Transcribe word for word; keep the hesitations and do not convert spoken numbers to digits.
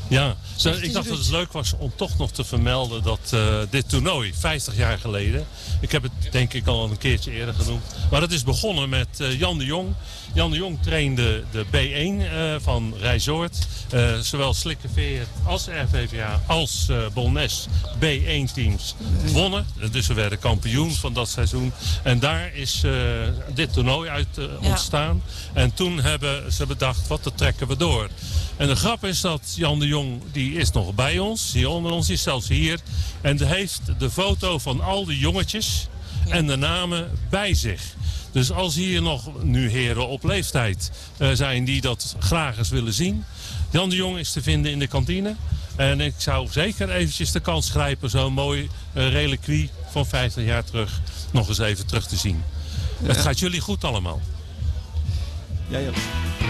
Ja, zo, ik dacht dat het leuk was om toch nog te vermelden dat uh, dit toernooi, vijftig jaar geleden, ik heb het denk ik al een keertje eerder genoemd, maar het is begonnen met uh, Jan de Jong. Jan de Jong trainde de B één uh, van Rijsoord. Uh, zowel Slikkeveer als R V V A als uh, Bolnes B één teams wonnen. Dus we werden kampioen van dat seizoen. En daar is uh, dit toernooi uit uh, ontstaan. Ja. En toen hebben ze bedacht, wat dat trekken we door. En de grap is dat Jan de Jong, die is nog bij ons, hier onder ons, die is zelfs hier. En die heeft de foto van al die jongetjes ja. en de namen bij zich. Dus als hier nog nu heren op leeftijd uh, zijn die dat graag eens willen zien. Jan de Jong is te vinden in de kantine. En ik zou zeker eventjes de kans grijpen zo'n mooi uh, reliquie van vijftig jaar terug nog eens even terug te zien. Ja. Het gaat jullie goed allemaal. Ja, ja.